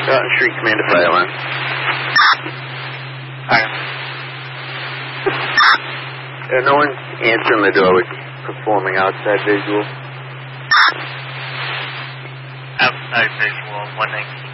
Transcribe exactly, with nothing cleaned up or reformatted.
Taunton Street, Commander Fire Line. Hi. Uh, no one's answering the door with performing outside visual. Outside visual, one nineteen.